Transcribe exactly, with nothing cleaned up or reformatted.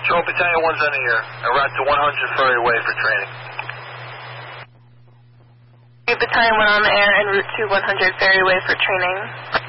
Patrol Battalion one's on the air. En route to one hundred Ferry Way for training. Battalion one on the air en route to one hundred Ferry Way for training.